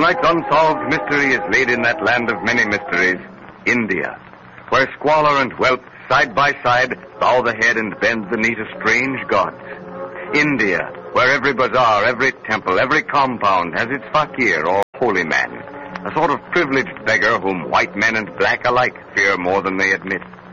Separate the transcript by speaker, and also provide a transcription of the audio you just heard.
Speaker 1: Tonight's unsolved mystery is laid in that land of many mysteries, India, where squalor and wealth side by side bow the head and bend the knee to strange gods. India, where every bazaar, every temple, every compound has its fakir or holy man, a sort of privileged beggar whom white men and black alike fear more than they admit.